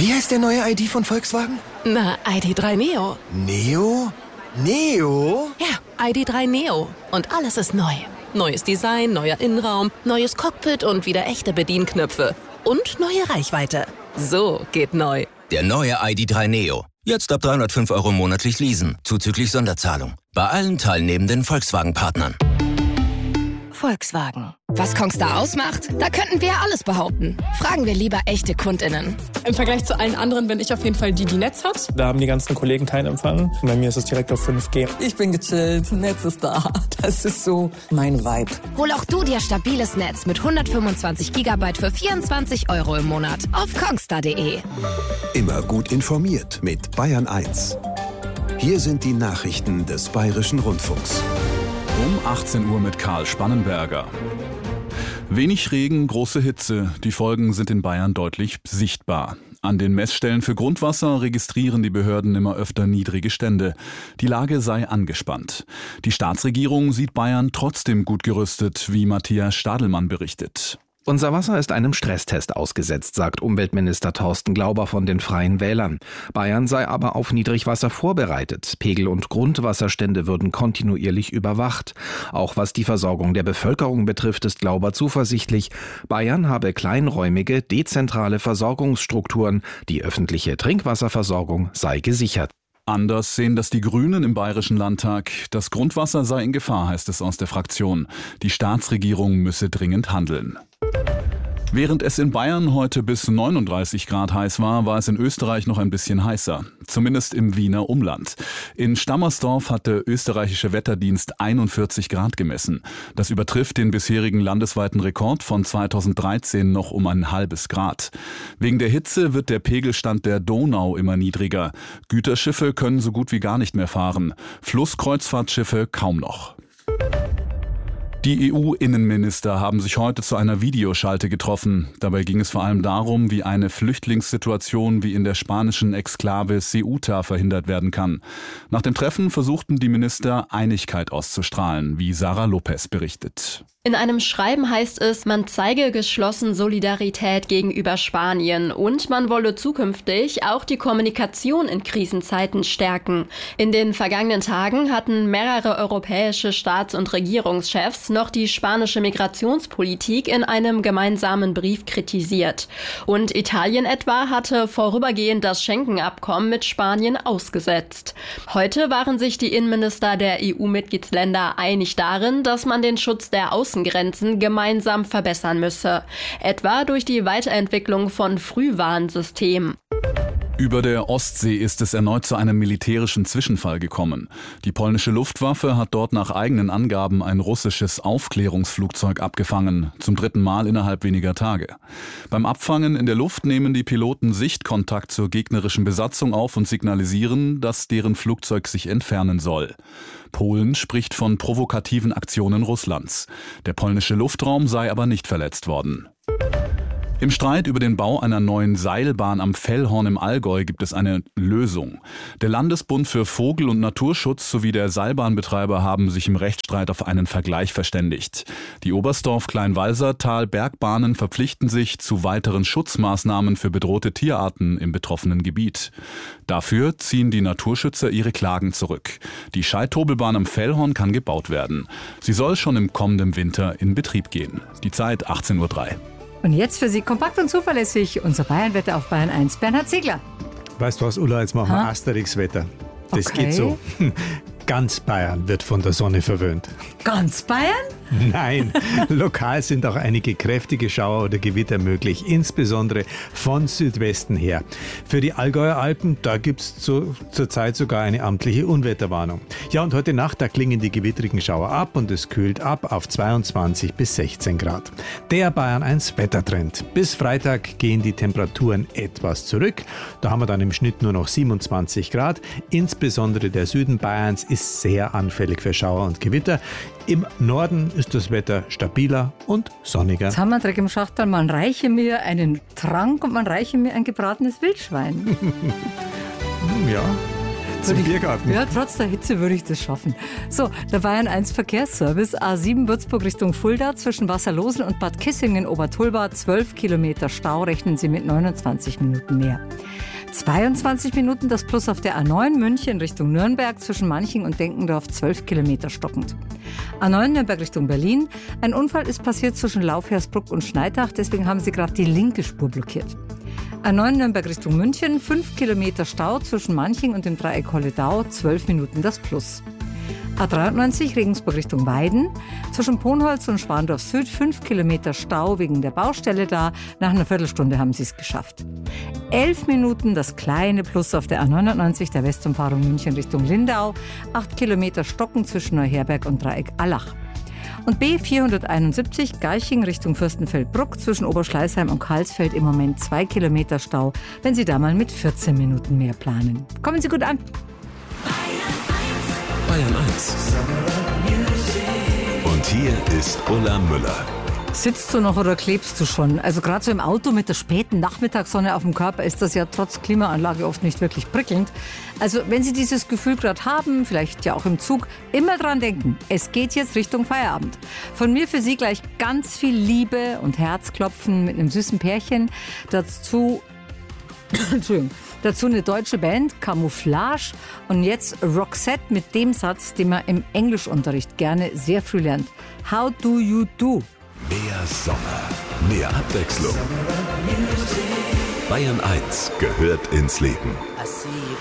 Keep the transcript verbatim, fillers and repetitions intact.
Wie heißt der neue I D von Volkswagen? Na, I D drei Neo. Neo? Neo? Ja, I D drei Neo. Und alles ist neu. Neues Design, neuer Innenraum, neues Cockpit und wieder echte Bedienknöpfe. Und neue Reichweite. So geht neu. Der neue I D drei Neo. Jetzt ab dreihundertfünf Euro monatlich leasen, zuzüglich Sonderzahlung. Bei allen teilnehmenden Volkswagen-Partnern. Volkswagen. Was Kongstar ausmacht? Da könnten wir ja alles behaupten. Fragen wir lieber echte KundInnen. Im Vergleich zu allen anderen bin ich auf jeden Fall die, die Netz hat. Da haben die ganzen Kollegen keinen Empfang. Bei mir ist es direkt auf fünf G. Ich bin gechillt, Netz ist da. Das ist so mein Vibe. Hol auch du dir stabiles Netz mit hundertfünfundzwanzig Gigabyte für vierundzwanzig Euro im Monat auf kongstar punkt de. Immer gut informiert mit Bayern eins. Hier sind die Nachrichten des Bayerischen Rundfunks. Um achtzehn Uhr mit Karl Spannenberger. Wenig Regen, große Hitze. Die Folgen sind in Bayern deutlich sichtbar. An den Messstellen für Grundwasser registrieren die Behörden immer öfter niedrige Stände. Die Lage sei angespannt. Die Staatsregierung sieht Bayern trotzdem gut gerüstet, wie Matthias Stadelmann berichtet. Unser Wasser ist einem Stresstest ausgesetzt, sagt Umweltminister Thorsten Glauber von den Freien Wählern. Bayern sei aber auf Niedrigwasser vorbereitet. Pegel- und Grundwasserstände würden kontinuierlich überwacht. Auch was die Versorgung der Bevölkerung betrifft, ist Glauber zuversichtlich. Bayern habe kleinräumige, dezentrale Versorgungsstrukturen. Die öffentliche Trinkwasserversorgung sei gesichert. Anders sehen das die Grünen im Bayerischen Landtag. Das Grundwasser sei in Gefahr, heißt es aus der Fraktion. Die Staatsregierung müsse dringend handeln. Während es in Bayern heute bis neununddreißig Grad heiß war, war es in Österreich noch ein bisschen heißer. Zumindest im Wiener Umland. In Stammersdorf hat der österreichische Wetterdienst einundvierzig Grad gemessen. Das übertrifft den bisherigen landesweiten Rekord von zweitausenddreizehn noch um ein halbes Grad. Wegen der Hitze wird der Pegelstand der Donau immer niedriger. Güterschiffe können so gut wie gar nicht mehr fahren. Flusskreuzfahrtschiffe kaum noch. Die E U-Innenminister haben sich heute zu einer Videoschalte getroffen. Dabei ging es vor allem darum, wie eine Flüchtlingssituation wie in der spanischen Exklave Ceuta verhindert werden kann. Nach dem Treffen versuchten die Minister, Einigkeit auszustrahlen, wie Sarah Lopez berichtet. In einem Schreiben heißt es, man zeige geschlossen Solidarität gegenüber Spanien und man wolle zukünftig auch die Kommunikation in Krisenzeiten stärken. In den vergangenen Tagen hatten mehrere europäische Staats- und Regierungschefs noch die spanische Migrationspolitik in einem gemeinsamen Brief kritisiert. Und Italien etwa hatte vorübergehend das Schengen-Abkommen mit Spanien ausgesetzt. Heute waren sich die Innenminister der E U-Mitgliedsländer einig darin, dass man den Schutz der Außengrenzen gemeinsam verbessern müsse, etwa durch die Weiterentwicklung von Frühwarnsystemen. Über der Ostsee ist es erneut zu einem militärischen Zwischenfall gekommen. Die polnische Luftwaffe hat dort nach eigenen Angaben ein russisches Aufklärungsflugzeug abgefangen, zum dritten Mal innerhalb weniger Tage. Beim Abfangen in der Luft nehmen die Piloten Sichtkontakt zur gegnerischen Besatzung auf und signalisieren, dass deren Flugzeug sich entfernen soll. Polen spricht von provokativen Aktionen Russlands. Der polnische Luftraum sei aber nicht verletzt worden. Im Streit über den Bau einer neuen Seilbahn am Fellhorn im Allgäu gibt es eine Lösung. Der Landesbund für Vogel- und Naturschutz sowie der Seilbahnbetreiber haben sich im Rechtsstreit auf einen Vergleich verständigt. Die Oberstdorf-Kleinwalsertal-Bergbahnen verpflichten sich zu weiteren Schutzmaßnahmen für bedrohte Tierarten im betroffenen Gebiet. Dafür ziehen die Naturschützer ihre Klagen zurück. Die Scheithobelbahn am Fellhorn kann gebaut werden. Sie soll schon im kommenden Winter in Betrieb gehen. Die Zeit achtzehn Uhr drei. Und jetzt für Sie kompakt und zuverlässig unser Bayernwetter auf Bayern eins. Bernhard Ziegler. Weißt du was, Ulla, jetzt machen wir Asterix-Wetter. Das Okay. geht so. Ganz Bayern wird von der Sonne verwöhnt. Ganz Bayern? Nein, lokal sind auch einige kräftige Schauer oder Gewitter möglich, insbesondere von Südwesten her. Für die Allgäuer Alpen, da gibt es zu, zurzeit sogar eine amtliche Unwetterwarnung. Ja, und heute Nacht, da klingen die gewittrigen Schauer ab und es kühlt ab auf zweiundzwanzig bis sechzehn Grad. Der Bayern eins Wettertrend. Bis Freitag gehen die Temperaturen etwas zurück. Da haben wir dann im Schnitt nur noch siebenundzwanzig Grad. Insbesondere der Süden Bayerns ist sehr anfällig für Schauer und Gewitter. Im Norden ist das Wetter stabiler und sonniger. Jetzt haben wir einen Dreck im Schachtel. Man reiche mir einen Trank und man reiche mir ein gebratenes Wildschwein. Ja. Zum ich, Biergarten. Ja, trotz der Hitze würde ich das schaffen. So, der Bayern eins Verkehrsservice, A sieben Würzburg Richtung Fulda, zwischen Wasserlosen und Bad Kissingen Obertulba, zwölf Kilometer Stau, rechnen Sie mit neunundzwanzig Minuten mehr. zweiundzwanzig Minuten das Plus auf der A neun München Richtung Nürnberg, zwischen Manching und Denkendorf, zwölf Kilometer stockend. A neun Nürnberg Richtung Berlin. Ein Unfall ist passiert zwischen Laufhersbruck und Schneidach, deswegen haben sie gerade die linke Spur blockiert. A neun Nürnberg Richtung München, fünf Kilometer Stau zwischen Manching und dem Dreieck Holledau, zwölf Minuten das Plus. A dreiundneunzig Regensburg Richtung Weiden, zwischen Ponholz und Schwandorf Süd, fünf Kilometer Stau wegen der Baustelle da. Nach einer Viertelstunde haben sie es geschafft. elf Minuten das kleine Plus auf der A neunundneunzig, der Westumfahrung München Richtung Lindau, acht Kilometer Stocken zwischen Neuherberg und Dreieck Allach. Und B vierhunderteinundsiebzig Garching Richtung Fürstenfeldbruck, zwischen Oberschleißheim und Karlsfeld im Moment zwei Kilometer Stau, wenn Sie da mal mit vierzehn Minuten mehr planen. Kommen Sie gut an. Bayern eins. Und hier ist Ulla Müller. Sitzt du noch oder klebst du schon? Also gerade so im Auto mit der späten Nachmittagssonne auf dem Körper ist das ja trotz Klimaanlage oft nicht wirklich prickelnd. Also wenn Sie dieses Gefühl gerade haben, vielleicht ja auch im Zug, immer dran denken, es geht jetzt Richtung Feierabend. Von mir für Sie gleich ganz viel Liebe und Herzklopfen mit einem süßen Pärchen. Dazu, Entschuldigung, dazu eine deutsche Band, Camouflage. Und jetzt Roxette mit dem Satz, den man im Englischunterricht gerne sehr früh lernt. How do you do? Mehr Sommer, mehr Abwechslung. Bayern eins gehört ins Leben.